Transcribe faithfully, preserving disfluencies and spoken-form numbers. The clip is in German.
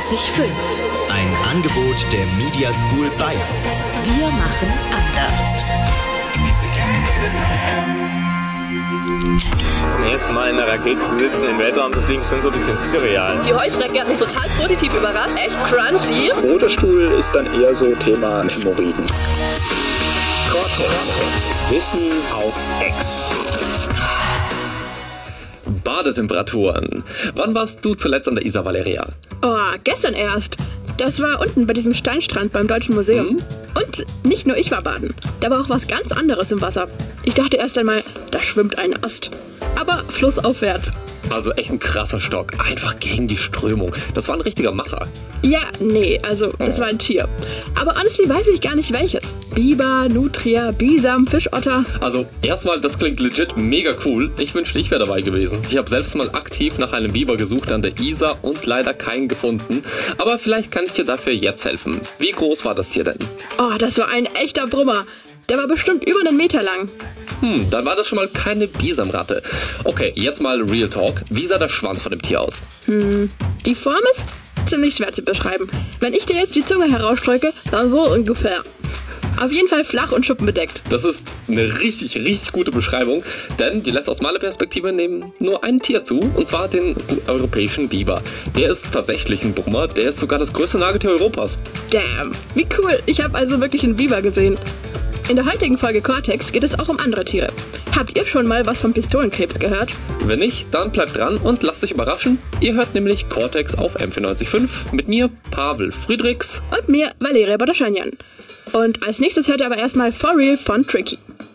neunzig Komma fünf. Ein Angebot der Media School Bayern. Wir machen anders. Zum ersten Mal in einer Rakete zu sitzen, im Weltraum zu fliegen, ist schon so ein bisschen surreal. Die Heuschrecke hat uns total positiv überrascht. Echt crunchy. Roter ist dann eher so Thema Hämorrhoiden. Cortex. Wissen auf Ex. Badetemperaturen. Wann warst du zuletzt an der Isar, Valeria? Oh, gestern erst. Das war unten bei diesem Steinstrand beim Deutschen Museum. Hm? Und nicht nur ich war baden. Da war auch was ganz anderes im Wasser. Ich dachte erst einmal, da schwimmt ein Ast. Aber flussaufwärts. Also echt ein krasser Stock. Einfach gegen die Strömung. Das war ein richtiger Macher. Ja, nee, also das war ein Tier. Aber honestly weiß ich gar nicht welches. Biber, Nutria, Bisam, Fischotter. Also erstmal, das klingt legit mega cool. Ich wünschte, ich wäre dabei gewesen. Ich habe selbst mal aktiv nach einem Biber gesucht an der Isar und leider keinen gefunden. Aber vielleicht kann ich dir dafür jetzt helfen. Wie groß war das Tier denn? Oh, das war ein echter Brummer. Der war bestimmt über einen Meter lang. Hm, dann war das schon mal keine Bisamratte. Okay, jetzt mal Real Talk. Wie sah der Schwanz von dem Tier aus? Hm, die Form ist ziemlich schwer zu beschreiben. Wenn ich dir jetzt die Zunge herausstrecke, dann so ungefähr. Auf jeden Fall flach und schuppenbedeckt. Das ist eine richtig, richtig gute Beschreibung, denn die lässt aus meiner Perspektive nehmen nur ein Tier zu, und zwar den europäischen Biber. Der ist tatsächlich ein Brummer, der ist sogar das größte Nagetier Europas. Damn, wie cool. Ich habe also wirklich einen Biber gesehen. In der heutigen Folge Cortex geht es auch um andere Tiere. Habt ihr schon mal was vom Pistolenkrebs gehört? Wenn nicht, dann bleibt dran und lasst euch überraschen. Ihr hört nämlich Cortex auf M vierundneunzig Komma fünf mit mir, Pavel Friedrichs. Und mir, Valeria Bodaschanyan. Und als nächstes hört ihr aber erstmal For Real von Tricky.